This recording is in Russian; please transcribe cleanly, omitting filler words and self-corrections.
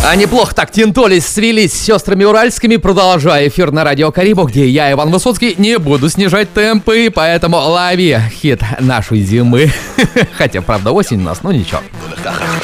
А неплохо так тинтолись, свелись с сестрами уральскими, продолжая эфир на радио Карибу, где я, Иван Высоцкий, не буду снижать темпы, поэтому лови хит нашей зимы. Хотя, правда, осень у нас, ну ничего.